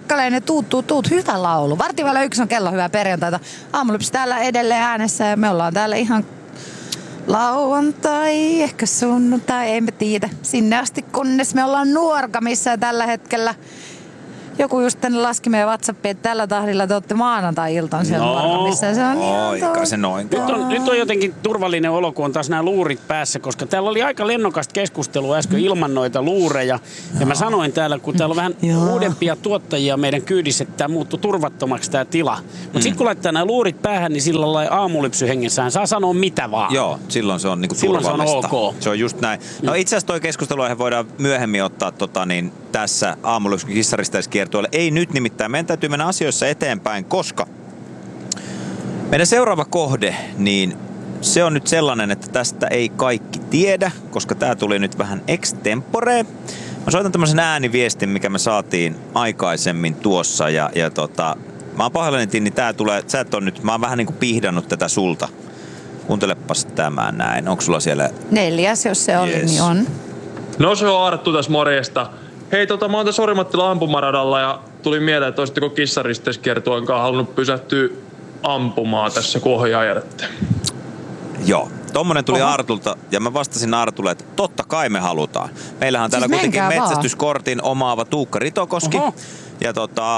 Pakkaleinen, tuut, hyvä laulu. 1:15 on kello, hyvää perjantaita. Aamulypsi täällä edelleen äänessä ja me ollaan täällä ihan lauantai, ehkä sunnuntai, emme tiedä. Sinne asti, kunnes me ollaan Nuorgamissa ja tällä hetkellä joku just tänne laski meidän WhatsAppiin, että tällä tahdilla te olette maanantai-iltaan siellä Nuorgamissa. Se on se noin. Nyt on jotenkin turvallinen olo, kun on taas nämä luurit päässä, koska täällä oli aika lennokasta keskustelua äsken ilman noita luureja. Ja mä sanoin täällä, kun täällä on vähän uudempia tuottajia meidän kyydissä, että tämä muuttui turvattomaksi tämä tila. Mutta sitten kun laittaa nämä luurit päähän, niin sillä lailla aamulypsyhengessään saa sanoa mitä vaan. Joo, silloin se on niinku turvallista. Silloin se on ok. Se on just näin. No itse asiassa toi keskusteluaihe voidaan myöhemmin ottaa tässä aamulypsyn kissaristeiskiertueelle. Ei nyt nimittäin. Meidän täytyy mennä asioissa eteenpäin, koska meidän seuraava kohde, niin se on nyt sellainen, että tästä ei kaikki tiedä, koska tää tuli nyt vähän extempore. Mä soitan tämmöisen ääniviestin, mikä me saatiin aikaisemmin tuossa ja mä oon pahoillani, Tinni, tää tulee, sä et on nyt, mä oon vähän niinku pihdannut tätä sulta. Kuuntelepas tämä näin. Onko sulla siellä 4, jos se oli, niin on. No se on Arttu tässä, morjesta. Hei, mä oon tässä Orimattila ampumaradalla ja tuli mieleen, että olisitteko kissaristeiskiertueen kanssa halunnut pysähtyä ampumaan tässä, kun ohjaajatte. Joo. Tommonen tuli Artulta ja mä vastasin Artulle, että totta kai me halutaan. Meillähän on täällä kuitenkin metsästyskortin omaava Tuukka Ritokoski. Ja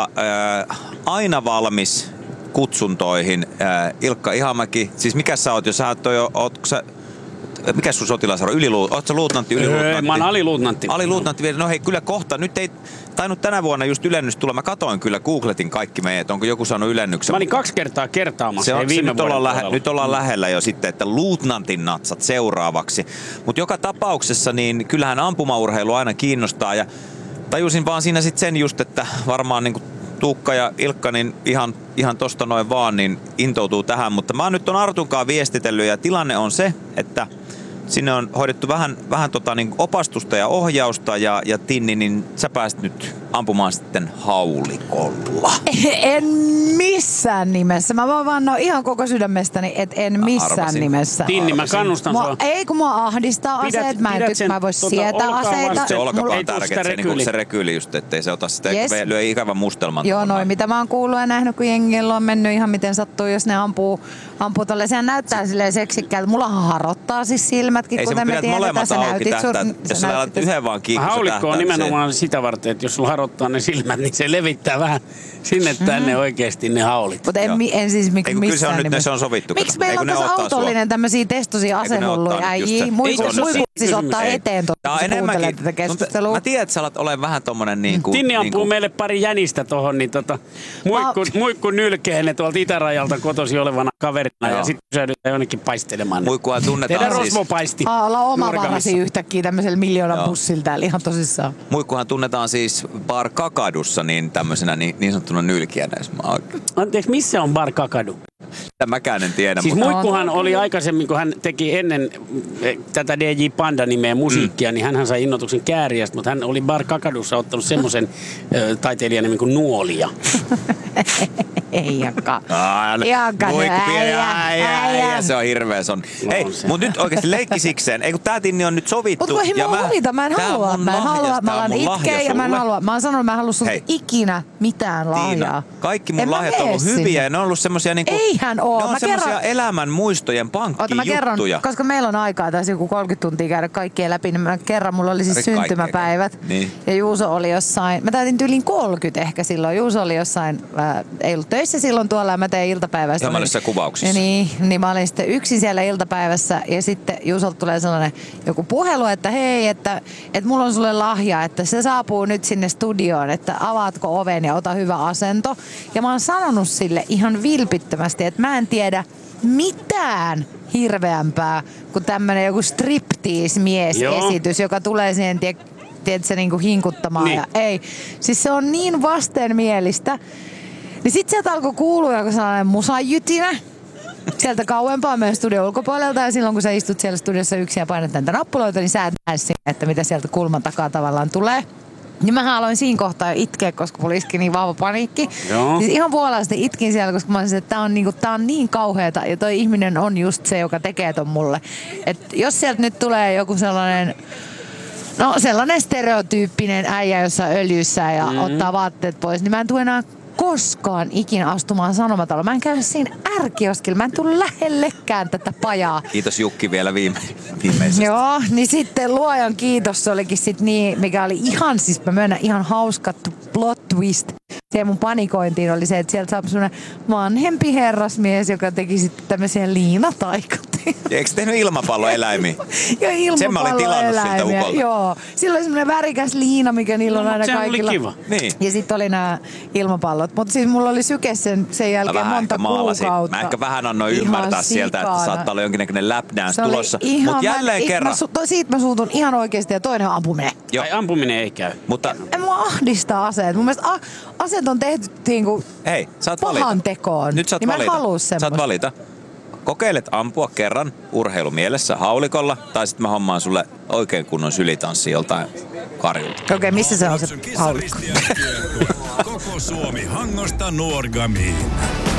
aina valmis kutsuntoihin. Ilkka Ihamäki. Siis mikä sä oot, jos sä ootko sä... Mikä sun sotilasaro? Ootko sä luutnantti, yliluutnantti? Mä oon aliluutnantti. Aliluutnantti. No hei, kyllä kohta. Nyt ei tainnut tänä vuonna just ylennys tulla. Mä katoin kyllä, googletin kaikki meidät. Onko joku saanut ylennyksen? Mä olin 2 kertaa kertaamassa. Nyt ollaan lähellä jo sitten, että luutnantin natsat seuraavaksi. Mutta joka tapauksessa, niin kyllähän ampumaurheilu aina kiinnostaa. Ja tajusin vaan siinä sitten sen just, että varmaan niinku Tuukka ja Ilkka niin ihan tosta noin vaan niin intoutuu tähän. Mutta mä oon nyt Artunkaan viestitellyt ja tilanne on se, että sinne on hoidettu vähän niin opastusta ja ohjausta ja Tinni, niin sä pääsit nyt ampumaan sitten haulikolla. En missään nimessä. Mä voin vannoa ihan koko sydämestäni, että en missään nimessä. Tyynni, mä kannustan sua. Ei, kun mua ahdistaa aseet. Mä en voi sietää aseita. Se olkapää tärkeä, se rekyyli just, ettei se ota sitä, lyö ikävän mustelman. Joo, noin mitä mä oon kuullut ja nähnyt, kun jengillä on mennyt ihan miten sattuu, jos ne ampuu tolle. Sehän näyttää silleen seksikkäältä. Mullahan harottaa siis silmätkin, ei, kuten me tiedetään. Sä näytit jos sä laitat yhden vaan kiinni, haulikko on nimenomaan sitä varten, että jos sulla harottaa ne silmät, niin se levittää vähän sinne tänne oikeesti ne haulit. Mutta en siis missään kyllä se on nyt, se on sovittu. Miksi meillä on tässä autollinen tämmöisiä testosia asehulluja äijiä? Muikut siis ottaa eteen tuossa, kun kuuntelee tätä keskustelua. Mä tiedän, että sä olen vähän tommonen niinku... Tinni ampuu meille pari jänistä tohon, niin muikku nylkeen ne tuolta itärajalta kotosi olevana kaverina ja sitten pysähdytään jonnekin paistelemaan. Muikkuhan tunnetaan siis... Tehdään rosvopaisti. Ollaan omavarasi yhtäkkiä tämmöisellä miljoonan bussilla täällä ihan tosissaan. Muikkuhan tunnetaan siis Bar Kakadussa niin tämmöisenä niin sanottuna nylkiänä. Anteeksi, missä on Bar Kakadu? Mäkään en tiedä. Siis Muikkuhan oli aikaisemmin, kun hän teki ennen tätä DJ Panda-nimeä musiikkia, niin hänhän sai innoituksen Kääriästä, mutta hän oli Bar Kakadussa ottanut semmoisen taiteilijan nimen kuin Nuolia. Ei jakaa. Äijä, se on hirveä. Hei, mut nyt oikeesti leikki sikseen. Ei kun tää Tinni on nyt sovittu. Mut mä en halua. Mä alan itkeä ja mä en halua. Mä oon sanonut, mä en halua sulta ikinä mitään lahjaa. Tiina, kaikki mun lahjat on ollut hyviä ja ne on ollut semmosia niinku... Eihän oo. Ne on semmosia elämän muistojen pankkijuttuja. Mä kerron, koska meillä on aikaa tässä joku 30 tuntia käydä kaikkea läpi, niin mä kerran mulla oli siis syntymäpäivät. Niin. Ja Juuso oli jossain, mä täytin yli 30 ehkä silloin. Juuso oli jossain, ei ollut töissä silloin tuolla ja mä tein iltapäivässä. Samanlaisissa kuvauksissa. Niin mä olin sitten yksin siellä iltapäivässä ja sitten Juusolta tulee sellainen joku puhelu, että hei, että mulla on sulle lahja, että se saapuu nyt sinne studioon, että avaatko oven ja ota hyvä asento. Ja mä oon sanonut sille ihan vilpittömästi, että mä en tiedä mitään hirveämpää kuin tämmönen joku striptease-mies-esitys, joka tulee siihen, tiedätkö, niinku hinkuttamaan. Niin. Ja ei. Siis se on niin vastenmielistä. Niin sit sieltä alkoi kuulua joku sellainen musajytinä sieltä kauempaa meidän studion ulkopuolelta. Ja silloin kun sä istut siellä studiossa yksin ja painat näitä nappuloita, niin sä et näe sinne, että mitä sieltä kulman takaa tavallaan tulee. Niin mä aloin siinä kohtaa jo itkeä, koska mulla iski niin vahva paniikki. Siis ihan vuolaisesti itkin siellä, koska mä olisin, että tää on niin kauheata ja toi ihminen on just se, joka tekee ton mulle. Et jos sieltä nyt tulee joku sellainen No sellainen stereotyyppinen äijä, jossa öljyssä ja ottaa vaatteet pois, niin mä en tule enää koskaan ikinä astumaan Sanomataloon. Mä en käy siinä ärkioskilla. Mä en tule lähellekään tätä pajaa. Kiitos Jukki vielä viimeisestä. Joo, niin sitten luojan kiitos, se olikin sit niin, mikä oli ihan, siis mä myönnän, ihan hauska plot twist. Se mun panikointiin oli se, että sieltä saapui semmoinen vanhempi herrasmies, joka teki sitten tämmöisiä liinataikoja. Eikö tehnyt ilmapalloeläimiä? Joo, Sen mä olin tilannut siltä ukolta. Joo, sillä oli semmoinen värikäs liina, mikä niillä on aina kaikilla. Oli kiva. Niin. Ja sitten oli nämä ilmapallot. Mutta siis mulla oli syke sen jälkeen monta kuukautta. Mä ehkä vähän annoin Ihan ymmärtää sieltä, että sikana. saattaa olla jonkinnäköinen lapdance Se oli tulossa. ihan- Mutta jälleen kerran. Siitä mä suutun ihan oikeasti ja toinen on ampuminen. Joo. Tai ampuminen ei käy. Mutta Mua ahdistaa aseet. Mun mielestä aseet on tehty niinku hei, saat pahan valita. tekoon. Nyt saat niin valita. Mä en halua Saat semmoista. valita. Kokeilet ampua kerran urheilumielessä haulikolla, tai sitten mä hommaan sulle oikein kunnon sylitanssi joltain karjulta. Okei, missä se on se Aamulyksen haulikko? kissaristiaiskiertue. Koko Suomi Hangosta Nuorgamiin.